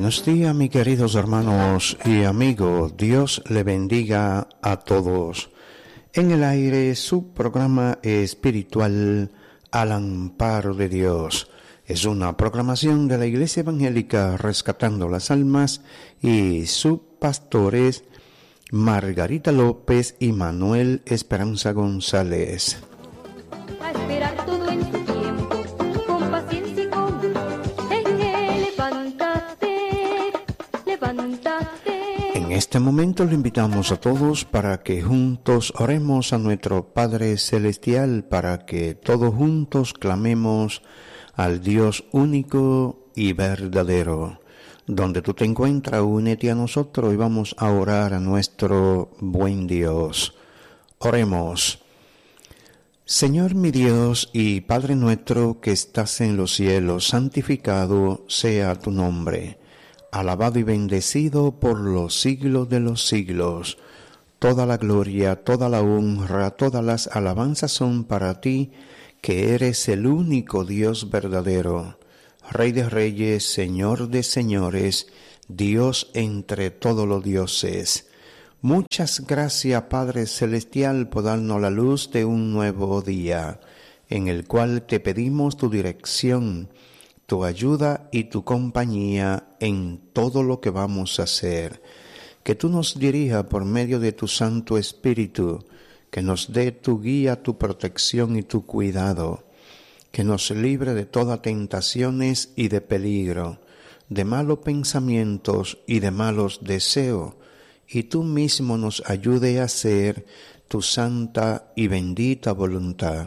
Buenos días, mis queridos hermanos y amigos. Dios le bendiga a todos. En el aire, su programa espiritual Al Amparo de Dios. Es una programación de la Iglesia Evangélica Rescatando las Almas y sus pastores Margarita López y Manuel Esperanza González. A esperar todo en su tiempo, con paciencia y con levántate. En este momento le invitamos a todos para que juntos oremos a nuestro Padre Celestial, para que todos juntos clamemos al Dios único y verdadero. Donde tú te encuentras, únete a nosotros y vamos a orar a nuestro buen Dios. Oremos. Señor mi Dios y Padre nuestro que estás en los cielos, santificado sea tu nombre. Alabado y bendecido por los siglos de los siglos. Toda la gloria, toda la honra, todas las alabanzas son para ti, que eres el único Dios verdadero. Rey de reyes, Señor de señores, Dios entre todos los dioses. Muchas gracias, Padre Celestial, por darnos la luz de un nuevo día, en el cual te pedimos tu dirección, tu ayuda y tu compañía en todo lo que vamos a hacer. Que tú nos dirijas por medio de tu Santo Espíritu, que nos dé tu guía, tu protección y tu cuidado, que nos libre de todas tentaciones y de peligro, de malos pensamientos y de malos deseos, y tú mismo nos ayude a hacer tu santa y bendita voluntad.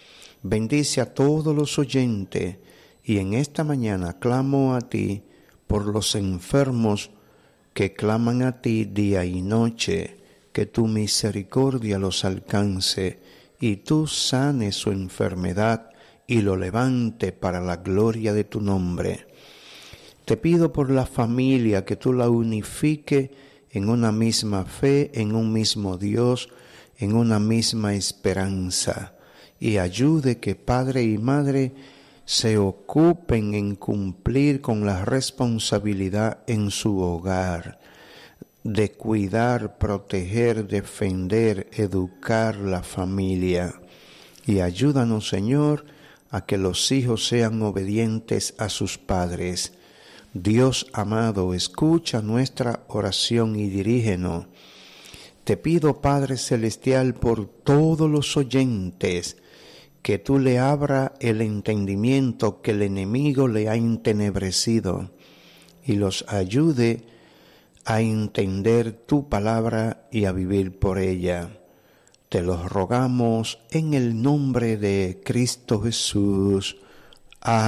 Bendice a todos los oyentes, y en esta mañana clamo a ti por los enfermos que claman a ti día y noche, que tu misericordia los alcance y tú sanes su enfermedad y lo levante para la gloria de tu nombre. Te pido por la familia que tú la unifique en una misma fe, en un mismo Dios, en una misma esperanza, y ayude que padre y madre se ocupen en cumplir con la responsabilidad en su hogar, de cuidar, proteger, defender, educar la familia. Y ayúdanos, Señor, a que los hijos sean obedientes a sus padres. Dios amado, escucha nuestra oración y dirígenos. Te pido, Padre Celestial, por todos los oyentes, que tú le abra el entendimiento que el enemigo le ha entenebrecido y los ayude a entender tu palabra y a vivir por ella. Te los rogamos en el nombre de Cristo Jesús. Amén.